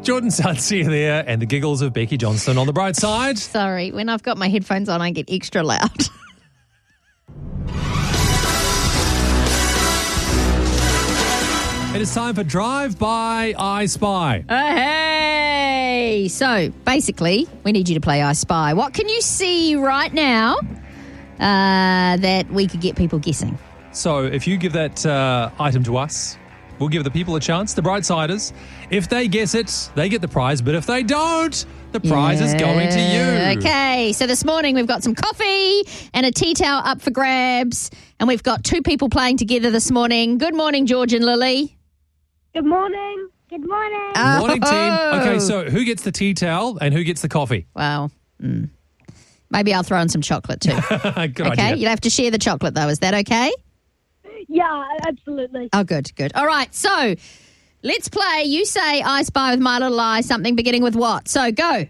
Jordan Sansia there and the giggles of Becky Johnston on the bright side. Sorry, when I've got my headphones on, I get extra loud. It is time for Drive By I Spy. Hey! So, basically, we need you to play I Spy. What can you see right now that we could get people guessing? So if you give that item to us, we'll give the people a chance, the Brightsiders. If they guess it, they get the prize. But if they don't, the prize is going to you. Okay, so this morning we've got some coffee and a tea towel up for grabs. And we've got two people playing together this morning. Good morning, George and Lily. Good morning. Good morning. Good morning, team. Okay, so who gets the tea towel and who gets the coffee? Wow. Maybe I'll throw in some chocolate too. Good Okay, idea. you'll have to share the chocolate though. Is that okay? Yeah, absolutely. Oh, good. All right, so let's play. You say I Spy with my little eye, something beginning with what? So go.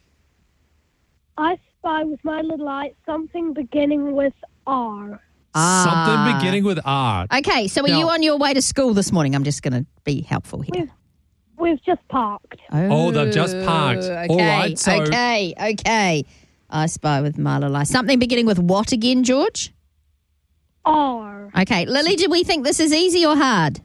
I spy with my little eye something beginning with R. Something beginning with R. Okay, so are Now- you on your way to school this morning? I'm just going to be helpful here. We've just parked. Oh, they've just parked. Okay, All right, so- okay. I Spy with my little eye. Something beginning with what again, George? R. Okay, Lily, do we think this is easy or hard?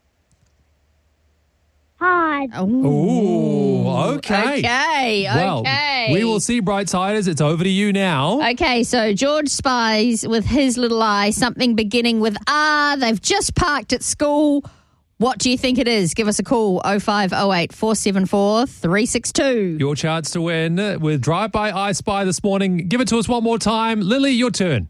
Hard. Ooh, okay. Okay. Well, we will see, Brightsiders. It's over to you now. Okay, so George spies with his little eye something beginning with R. They've just parked at school. What do you think it is? Give us a call, 0508 474 362. Your chance to win with Drive By I Spy this morning. Give it to us one more time. Lily, your turn.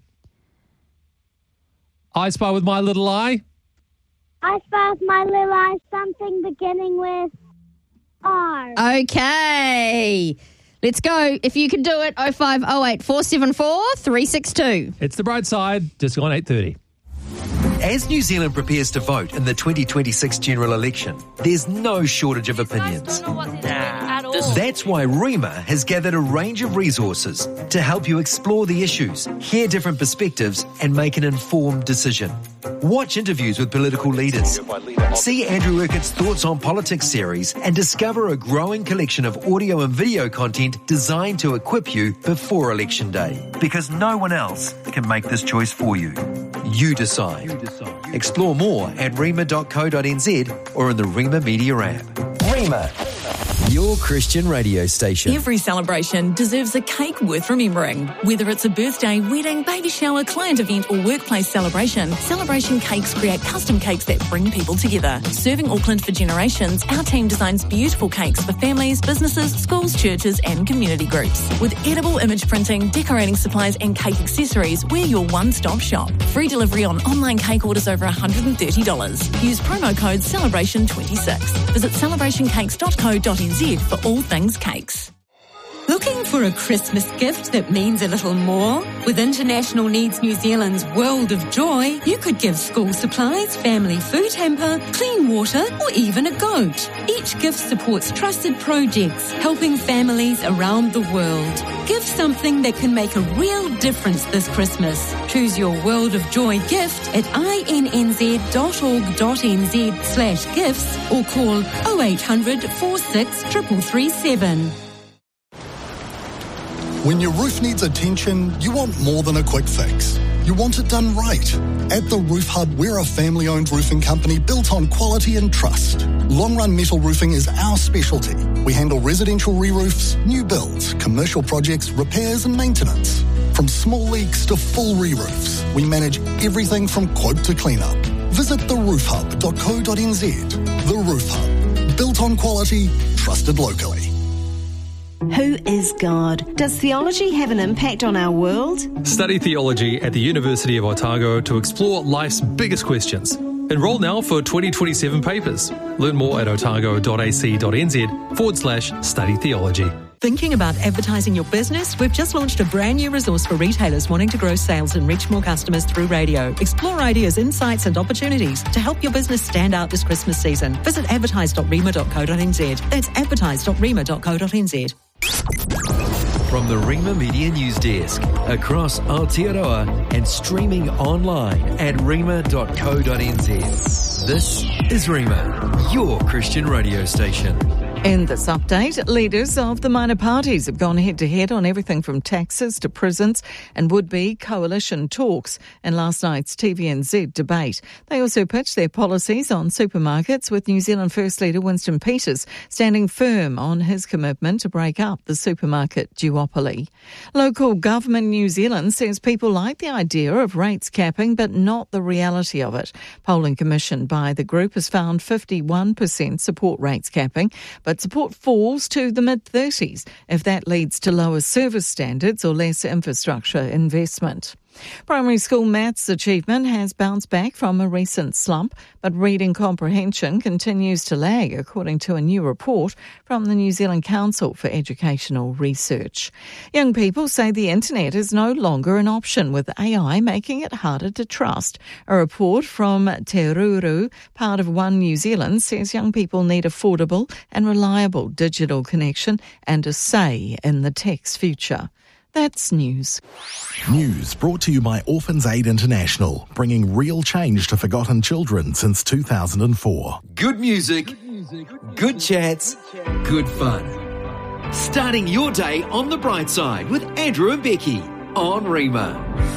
I Spy with my little eye. I spy with my little eye something beginning with R. Okay. Let's go. If you can do it, 0508 474 362. It's the bright side, just gone 8:30. As New Zealand prepares to vote in the 2026 general election, there's no shortage of opinions. That's why REMA has gathered a range of resources to help you explore the issues, hear different perspectives, and make an informed decision. Watch interviews with political leaders. See Andrew Urquhart's Thoughts on Politics series and discover a growing collection of audio and video content designed to equip you before Election Day. Because no one else can make this choice for you. You decide. Explore more at rema.co.nz or in the Rema Media app. Rema, your Christian radio station. Every celebration deserves a cake worth remembering. Whether it's a birthday, wedding, baby shower, client event or workplace celebration, Celebration Cakes create custom cakes that bring people together. Serving Auckland for generations, our team designs beautiful cakes for families, businesses, schools, churches and community groups. With edible image printing, decorating supplies and cake accessories, we're your one-stop shop. Free delivery on online cake orders over $130. Use promo code CELEBRATION26. Visit celebrationcakes.co.nz for all things cakes. Looking for a Christmas gift that means a little more? With International Needs New Zealand's World of Joy, you could give school supplies, family food hamper, clean water, or even a goat. Each gift supports trusted projects, helping families around the world. Give something that can make a real difference this Christmas. Choose your World of Joy gift at innz.org.nz/gifts or call 0800 46 337. When your roof needs attention, you want more than a quick fix. You want it done right. At The Roof Hub, we're a family-owned roofing company built on quality and trust. Long-run metal roofing is our specialty. We handle residential re-roofs, new builds, commercial projects, repairs and maintenance. From small leaks to full re-roofs, we manage everything from quote to clean-up. Visit theroofhub.co.nz. The Roof Hub. Built on quality, trusted locally. Who is God? Does theology have an impact on our world? Study theology at the University of Otago to explore life's biggest questions. Enroll now for 2027 papers. Learn more at otago.ac.nz/study theology. Thinking about advertising your business? We've just launched a brand new resource for retailers wanting to grow sales and reach more customers through radio. Explore ideas, insights and opportunities to help your business stand out this Christmas season. Visit advertise.rema.co.nz. That's advertise.rema.co.nz. From the Rema Media News Desk, across Aotearoa and streaming online at rema.co.nz. This is Rema, your Christian radio station. In this update, leaders of the minor parties have gone head-to-head on everything from taxes to prisons and would-be coalition talks in last night's TVNZ debate. They also pitched their policies on supermarkets, with New Zealand First Leader Winston Peters standing firm on his commitment to break up the supermarket duopoly. Local government New Zealand says people like the idea of rates capping, but not the reality of it. Polling commissioned by the group has found 51% support rates capping, but support falls to the mid-30s if that leads to lower service standards or less infrastructure investment. Primary school maths achievement has bounced back from a recent slump, but reading comprehension continues to lag, according to a new report from the New Zealand Council for Educational Research. Young people say the internet is no longer an option, with AI making it harder to trust. A report from Te Ruru, part of One New Zealand, says young people need affordable and reliable digital connection and a say in the tech's future. That's news. News brought to you by Orphans Aid International, bringing real change to forgotten children since 2004. Good music, good chats, good fun. Starting your day on the bright side with Andrew and Becky on Rima.